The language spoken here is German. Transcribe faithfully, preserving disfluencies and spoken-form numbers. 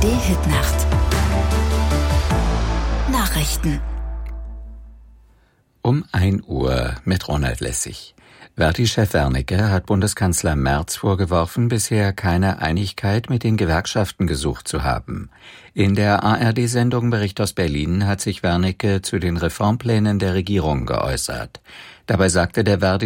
A R D-Hitnacht. Nachrichten. Um ein Uhr mit Ronald Lessig. Verdi-Chef Wernicke hat Bundeskanzler Merz vorgeworfen, bisher keine Einigkeit mit den Gewerkschaften gesucht zu haben. In der A R D-Sendung Bericht aus Berlin hat sich Wernicke zu den Reformplänen der Regierung geäußert. Dabei sagte der Verdi